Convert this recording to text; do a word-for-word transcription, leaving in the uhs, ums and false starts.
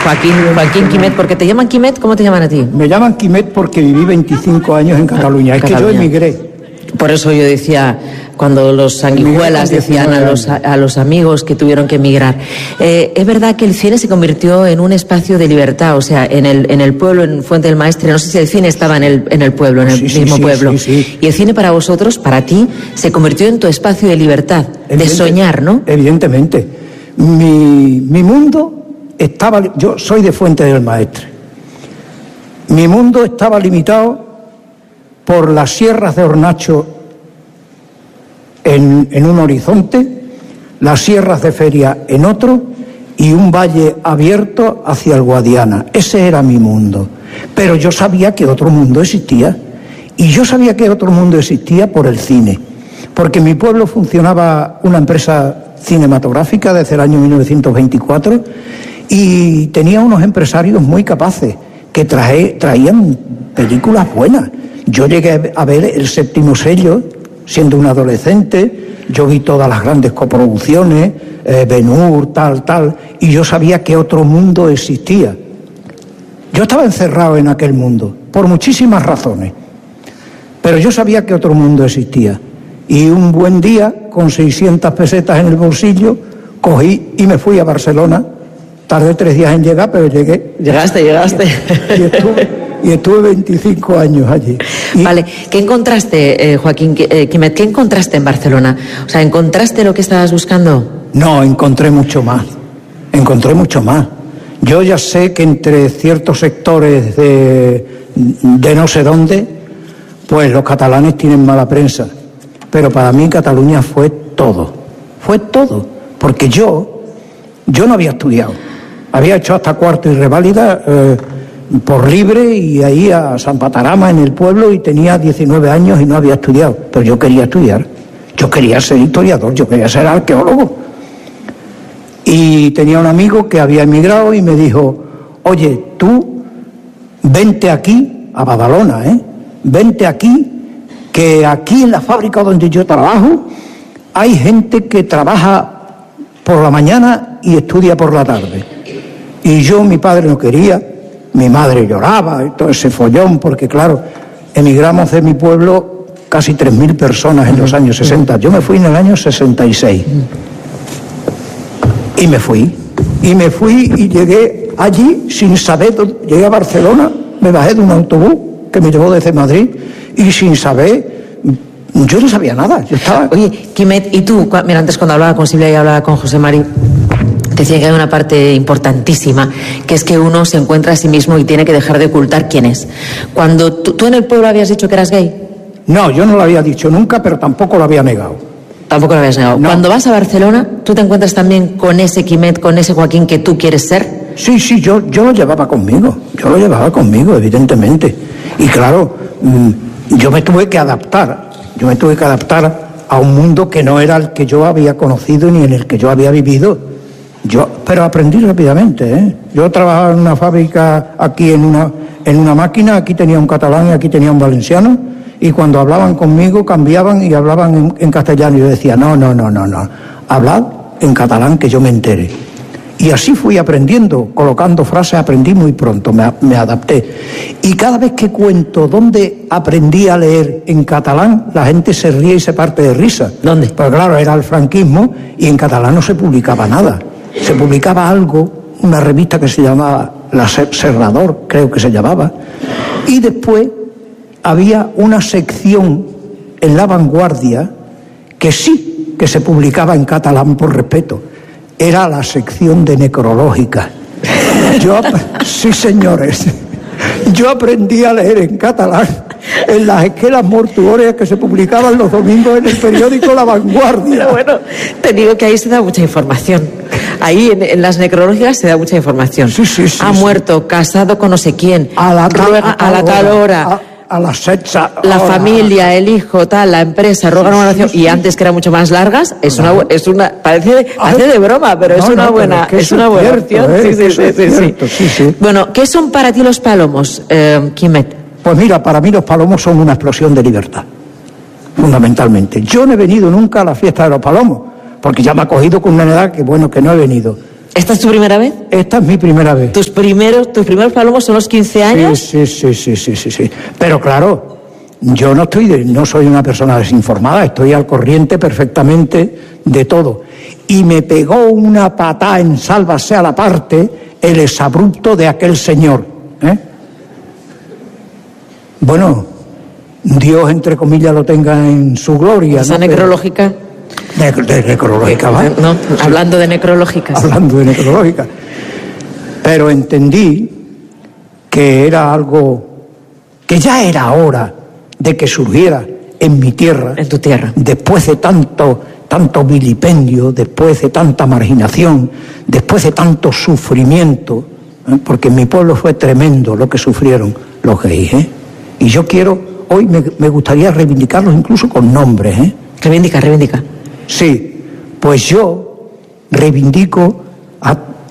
Joaquín, Joaquín Quimet, ¿por qué te llaman Quimet? ¿Cómo te llaman a ti? Me llaman Quimet porque viví veinticinco años en Cataluña. Es Cataluña. Que yo emigré. Por eso yo decía, cuando los sanguijuelas decían a los, a los amigos que tuvieron que emigrar. Eh, es verdad que el cine se convirtió en un espacio de libertad, o sea, en el, en el pueblo, en Fuente del Maestre, no sé si el cine estaba en el, en el pueblo, en el sí, mismo sí, pueblo. Sí, sí. Y el cine para vosotros, para ti, se convirtió en tu espacio de libertad, Evidente, de soñar, ¿no? Evidentemente. Mi, mi mundo estaba, yo soy de Fuente del Maestre. Mi mundo estaba limitado por las sierras de Hornacho en, en un horizonte, las sierras de Feria en otro y un valle abierto hacia el Guadiana. Ese era mi mundo. Pero yo sabía que otro mundo existía. Y yo sabía que otro mundo existía por el cine. Porque en mi pueblo funcionaba una empresa cinematográfica desde el año mil novecientos veinticuatro y tenía unos empresarios muy capaces que trae, traían películas buenas. Yo llegué a ver El Séptimo Sello siendo un adolescente, yo vi todas las grandes coproducciones, eh, Ben-Hur, tal, tal, y yo sabía que otro mundo existía. Yo estaba encerrado en aquel mundo, por muchísimas razones, pero yo sabía que otro mundo existía. Y un buen día, con seiscientas pesetas en el bolsillo, cogí y me fui a Barcelona. Tardé tres días en llegar, pero llegué. Llegaste, llegaste. Y estuve... Y estuve veinticinco años allí. Y... Vale, ¿qué encontraste, eh, Joaquín eh, Quimet? ¿Qué encontraste en Barcelona? O sea, ¿encontraste lo que estabas buscando? No, encontré mucho más. Encontré mucho más. Yo ya sé que entre ciertos sectores de, de no sé dónde, pues los catalanes tienen mala prensa. Pero para mí Cataluña fue todo. Fue todo. Porque yo, yo no había estudiado. Había hecho hasta cuarto y reválida... Eh, por libre y ahí a San Patarama en el pueblo y tenía diecinueve años y no había estudiado, pero yo quería estudiar, yo quería ser historiador, yo quería ser arqueólogo. Y tenía un amigo que había emigrado y me dijo, oye, tú vente aquí a Badalona, ¿eh? Vente aquí, que aquí en la fábrica donde yo trabajo hay gente que trabaja por la mañana y estudia por la tarde. Y yo, mi padre no quería. Mi madre lloraba y todo ese follón, porque claro, emigramos de mi pueblo casi tres mil personas en los años sesenta. Yo me fui en el año sesenta y seis. Y me fui. Y me fui y llegué allí sin saber, llegué a Barcelona, me bajé de un autobús que me llevó desde Madrid y sin saber, yo no sabía nada. Yo estaba... Oye, Quimet, ¿y tú? Mira, antes cuando hablaba con Silvia y hablaba con José Mari, decía que hay una parte importantísima, que es que uno se encuentra a sí mismo y tiene que dejar de ocultar quién es. Cuando tú, tú en el pueblo habías dicho que eras gay. No, yo no lo había dicho nunca, pero tampoco lo había negado. Tampoco lo habías negado. No. Cuando vas a Barcelona, ¿tú te encuentras también con ese Quimet, con ese Joaquín que tú quieres ser? Sí, sí, yo, yo lo llevaba conmigo, yo lo llevaba conmigo, evidentemente. Y claro, yo me tuve que adaptar, yo me tuve que adaptar a un mundo que no era el que yo había conocido ni en el que yo había vivido. Yo, pero aprendí rápidamente, ¿eh? Yo trabajaba en una fábrica aquí en una, en una máquina, aquí tenía un catalán y aquí tenía un valenciano, y cuando hablaban conmigo cambiaban y hablaban en, en castellano. Y yo decía, no, no, no, no, no, hablad en catalán que yo me entere. Y así fui aprendiendo, colocando frases, aprendí muy pronto, me, me adapté. Y cada vez que cuento dónde aprendí a leer en catalán, la gente se ríe y se parte de risa. ¿Dónde? Pues claro, era el franquismo y en catalán no se publicaba nada. Se publicaba algo, una revista que se llamaba La Serrador, creo que se llamaba, y después había una sección en La Vanguardia que sí que se publicaba en catalán por respeto. Era la sección de necrológica. Yo, sí, señores, yo aprendí a leer en catalán en las esquelas mortuorias que se publicaban los domingos en el periódico La Vanguardia. Pero bueno, te digo que ahí se da mucha información. Ahí en, en las necrológicas se da mucha información. Sí, sí, sí. Ha sí. muerto, casado con no sé quién, a la, ruega, a, a la tal hora. A, a las sexa, la hora. familia, el hijo, tal, la empresa, rogan una oración. Sí, sí. Y antes que eran mucho más largas, es una, es una parece, parece de broma, pero no, es una no, buena, es, es una buena opción. ¿eh? Sí, sí, sí, sí, cierto, sí, sí. Bueno, ¿qué son para ti los palomos, eh, Quimet? Pues mira, para mí los palomos son una explosión de libertad, fundamentalmente. Yo no he venido nunca a la fiesta de los palomos, porque ya me ha cogido con una edad que, bueno, que no he venido. ¿Esta es tu primera vez? Esta es mi primera vez. ¿Tus primeros, tus primeros palomos son los quince años? Sí, sí, sí, sí, sí, sí. Pero claro, yo no estoy, de, no soy una persona desinformada, estoy al corriente perfectamente de todo. Y me pegó una patada en sálvase a la parte el exabrupto de aquel señor. ¿eh? Bueno, Dios, entre comillas, lo tenga en su gloria. ¿Esa ¿no? necrológica? De, de necrológica, ¿va? No, hablando de necrológicas. Hablando de necrológica. Pero entendí que era algo, que ya era hora de que surgiera en mi tierra. En tu tierra. Después de tanto, tanto vilipendio, después de tanta marginación, después de tanto sufrimiento, ¿eh? porque en mi pueblo fue tremendo lo que sufrieron los gays, ¿eh? Y yo quiero, hoy me, me gustaría reivindicarlos incluso con nombres, ¿eh? Reivindica, reivindica. Sí, pues yo reivindico a